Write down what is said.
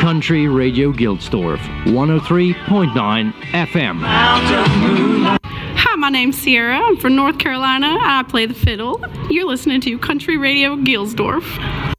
Country Radio Gildsdorf, 103.9 FM. Hi, my name's Sierra. I'm from North Carolina. I play the fiddle. You're listening to Country Radio Gildsdorf.